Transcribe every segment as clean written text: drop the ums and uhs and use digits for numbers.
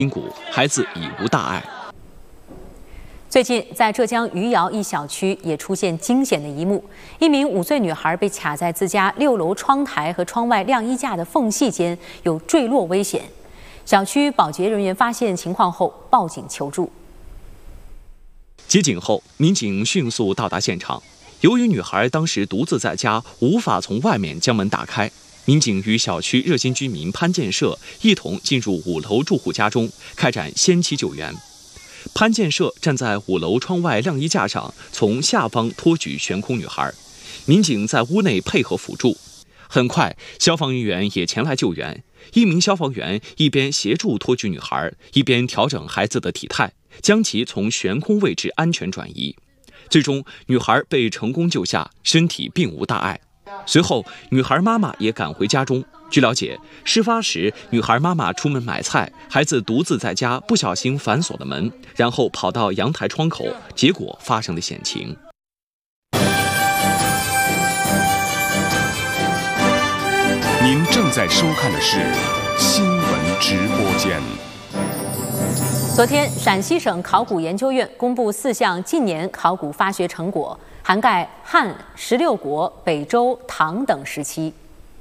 筋骨，孩子已无大碍。 最近，在浙江余姚一小区也出现惊险的一幕：一名5岁女孩被卡在自家6楼窗台和窗外晾衣架的缝隙间，有坠落危险。小区保洁人员发现情况后报警求助。 接警后，民警迅速到达现场。由于女孩当时独自在家，无法从外面将门打开，民警与小区热心居民潘建设一同进入5楼住户家中，开展先期救援。潘建设站在5楼窗外晾衣架上，从下方托举悬空女孩，民警在屋内配合辅助。很快，消防人员也前来救援。1名消防员一边协助托举女孩，一边调整孩子的体态，将其从悬空位置安全转移。最终，女孩被成功救下，身体并无大碍。随后，女孩妈妈也赶回家中。据了解，事发时女孩妈妈出门买菜，孩子独自在家，不小心反锁了门，然后跑到阳台窗口，结果发生了险情。 您正在收看的是新闻直播间。 昨天，陕西省考古研究院公布4项近年考古发掘成果，涵盖汉、16国、北周、唐等时期。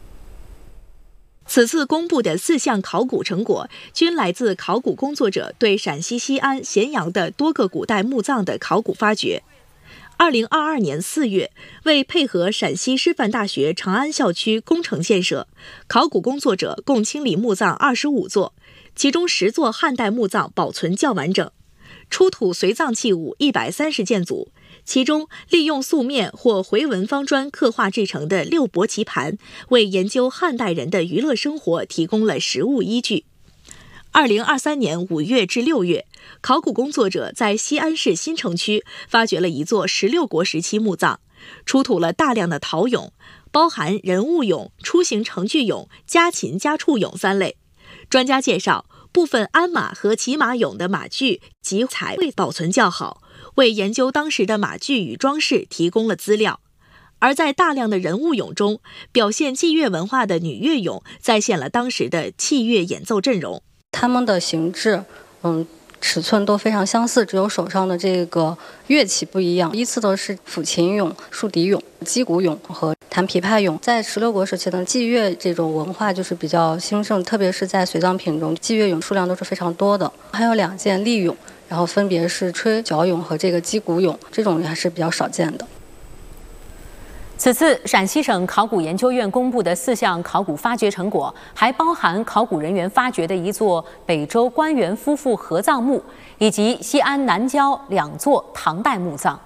此次公布的4项考古成果，均来自考古工作者对陕西西安、咸阳的多个古代墓葬的考古发掘。2022年4月，为配合陕西师范大学长安校区工程建设，考古工作者共清理墓葬25座，其中10座汉代墓葬保存较完整，出土随葬器物130件组。其中，利用素面或回纹方砖刻画制成的6帛棋盘，为研究汉代人的娱乐生活提供了实物依据。2023年5月至6月，考古工作者在西安市新城区发掘了一座16国时期墓葬，出土了大量的陶俑，包含人物俑、出行程具俑、家禽家畜俑3类。专家介绍，部分鞍马和骑马俑的马具及材质保存较好，为研究当时的马具与装饰提供了资料。而在大量的人物俑中，表现祭乐文化的女乐俑再现了当时的器乐演奏阵容。 它们的形制，尺寸都非常相似，只有手上的这个乐器不一样。依次的是抚琴俑、竖笛俑、击鼓俑和弹琵琶俑。在16国时期的祭乐这种文化就是比较兴盛，特别是在随葬品中，祭乐俑数量都是非常多的。还有2件立俑，然后分别是吹角俑和这个击鼓俑，这种还是比较少见的。 此次陕西省考古研究院公布的4项考古发掘成果，还包含考古人员发掘的一座北周官员夫妇合葬墓，以及西安南郊2座唐代墓葬。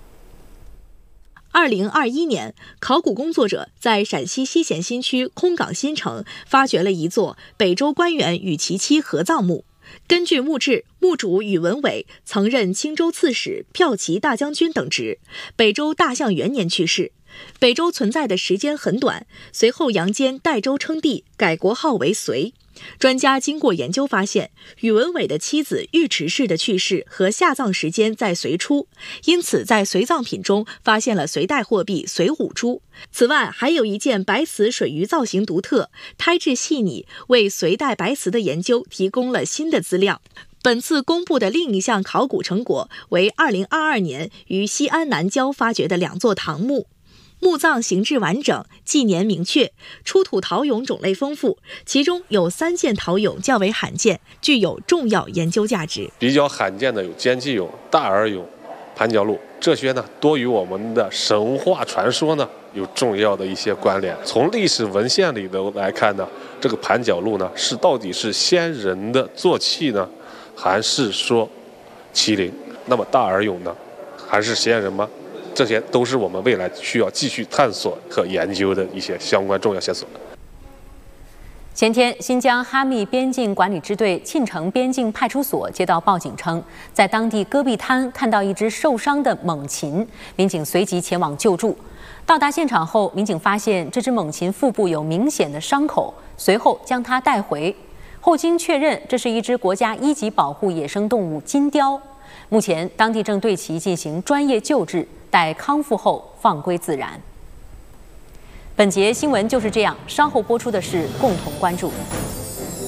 2021年，考古工作者在陕西西咸新区空岗新城发掘了一座北周官员与其妻合葬墓。根据墓志，墓主宇文伟曾任青州刺史、骠骑大将军等职，北周大象元年去世。北周存在的时间很短，随后杨坚代周称帝，改国号为隋。专家经过研究发现，宇文伟的妻子尉迟氏的去世和下葬时间在隋初，因此在随葬品中发现了隋代货币隋5铢。此外，还有一件白瓷水鱼造型独特、胎质细腻，为隋代白瓷的研究提供了新的资料。本次公布的另一项考古成果为2022年于西安南郊发掘的2座唐墓。墓葬形制完整，纪年明确，出土陶俑种类丰富，其中有3件陶俑较为罕见，具有重要研究价值。 比较罕见的有尖器俑、大耳俑、盘角鹿，这些呢多与我们的神话传说呢有重要的一些关联。从历史文献里头来看呢，这个盘角鹿呢到底是先人的坐骑呢，还是说麒麟？那么大耳俑呢，还是先人吗？这些都是我们未来需要继续探索和研究的一些相关重要线索。 前天，新疆哈密边境管理支队沁城边境派出所接到报警称，在当地戈壁滩看到一只受伤的猛禽，民警随即前往救助。到达现场后，民警发现这只猛禽腹部有明显的伤口，随后将它带回。后经确认，这是一只国家1级保护野生动物金雕。目前，当地正对其进行专业救治，待康复后放归自然。本节新闻就是这样，稍后播出的是共同关注。